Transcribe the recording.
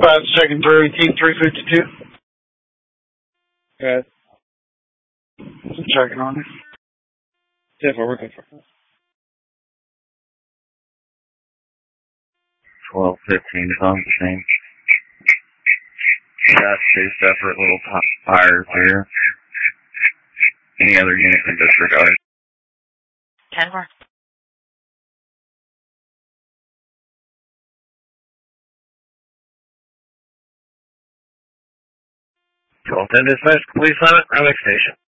5, checking 352. Okay. Checking on it. 10-4, we're good for 1215 is on the same. Got 2 separate little fires here. Any other units in disregard? 10-4. Dispatch, police on it, Roanoke Station.